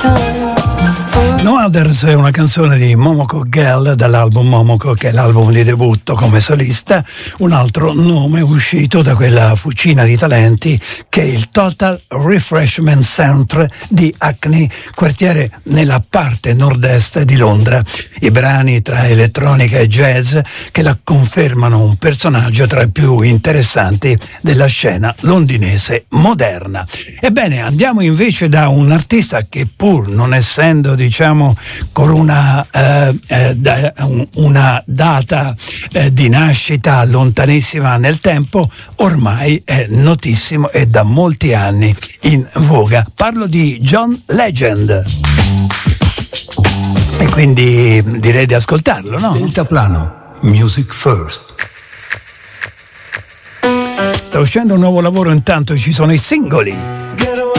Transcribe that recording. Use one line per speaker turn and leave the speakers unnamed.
No Others è una canzone di Momoko Gell dall'album Momoko, che è l'album di debutto come solista, un altro nome uscito da quella fucina di talenti che è il Total Refreshment Centre di Hackney, quartiere nella parte nord-est di Londra. I brani tra elettronica e jazz che la confermano un personaggio tra i più interessanti della scena londinese moderna. Ebbene, andiamo invece da un artista che, pur non essendo con una data di nascita lontanissima nel tempo, ormai è notissimo e da molti anni in voga. Parlo di John Legend. E quindi direi di ascoltarlo, no?
Deltaplano, Music First.
Sta uscendo un nuovo lavoro, intanto ci sono i singoli.